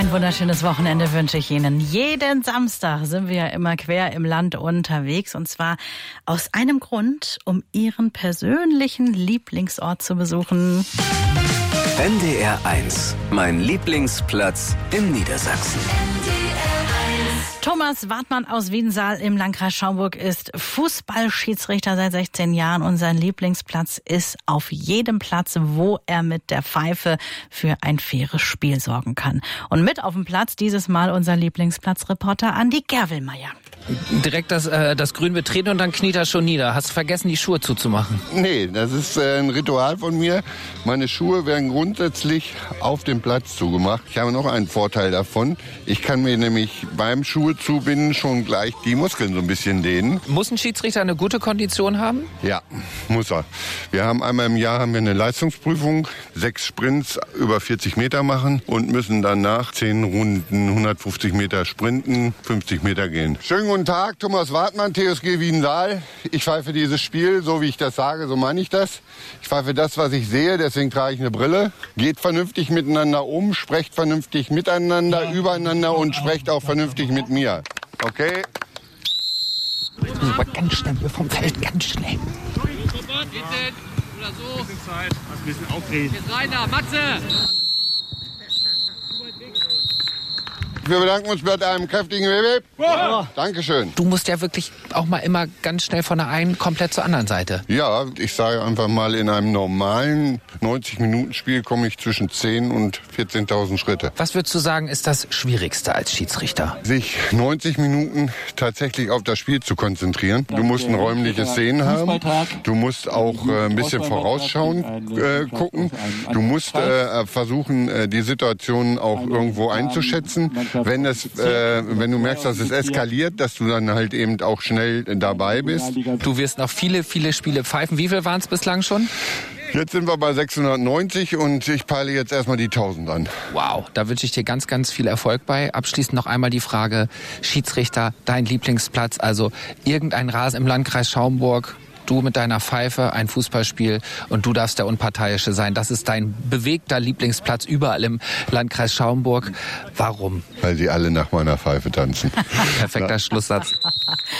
Ein wunderschönes Wochenende wünsche ich Ihnen. Jeden Samstag sind wir ja immer quer im Land unterwegs. Und zwar aus einem Grund, um Ihren persönlichen Lieblingsort zu besuchen. NDR 1, mein Lieblingsplatz in Niedersachsen. Thomas Wartmann aus Wiedensaal im Landkreis Schaumburg ist Fußballschiedsrichter seit 16 Jahren und sein Lieblingsplatz ist auf jedem Platz, wo er mit der Pfeife für ein faires Spiel sorgen kann. Und mit auf dem Platz dieses Mal unser Lieblingsplatzreporter Andi Gerwelmeier. Direkt das Grün betreten und dann kniet er schon nieder. Hast du vergessen, die Schuhe zuzumachen? Nee, das ist ein Ritual von mir. Meine Schuhe werden grundsätzlich auf dem Platz zugemacht. Ich habe noch einen Vorteil davon. Ich kann mir nämlich beim Schuhe zubinden schon gleich die Muskeln so ein bisschen dehnen. Muss ein Schiedsrichter eine gute Kondition haben? Ja, muss er. Wir haben einmal im Jahr eine Leistungsprüfung, 6 Sprints über 40 Meter machen und müssen danach 10 Runden 150 Meter sprinten, 50 Meter gehen. Schönen guten Tag, Thomas Wartmann, TSG Wiedensaal. Ich pfeife dieses Spiel, so wie ich das sage, so meine ich das. Ich pfeife das, was ich sehe, deswegen trage ich eine Brille. Geht vernünftig miteinander um, sprecht vernünftig miteinander, übereinander und sprecht auch vernünftig mit mir. Okay? Aber ganz schnell hier vom Feld, ganz schnell. Oder so. Zeit, ein bisschen aufregen. Jetzt rein da, Matze! Wir bedanken uns mit einem kräftigen Web. Ja. Dankeschön. Du musst ja wirklich auch mal immer ganz schnell von der einen komplett zur anderen Seite. Ja, ich sage einfach mal, in einem normalen 90-Minuten-Spiel komme ich zwischen 10.000 und 14.000 Schritte. Was würdest du sagen, ist das Schwierigste als Schiedsrichter? Sich 90 Minuten tatsächlich auf das Spiel zu konzentrieren. Du musst ein räumliches Sehen haben. Du musst auch ein bisschen vorausschauend gucken. Du musst versuchen, die Situation auch irgendwo einzuschätzen. Wenn du merkst, dass es eskaliert, dass du dann halt eben auch schnell dabei bist. Du wirst noch viele, viele Spiele pfeifen. Wie viel waren es bislang schon? Jetzt sind wir bei 690 und ich peile jetzt erstmal die 1000 an. Wow, da wünsche ich dir ganz, ganz viel Erfolg bei. Abschließend noch einmal die Frage, Schiedsrichter, dein Lieblingsplatz, also irgendein Rasen im Landkreis Schaumburg, du mit deiner Pfeife, ein Fußballspiel und du darfst der Unparteiische sein. Das ist dein bewegter Lieblingsplatz überall im Landkreis Schaumburg. Warum? Weil sie alle nach meiner Pfeife tanzen. Perfekter Schlusssatz.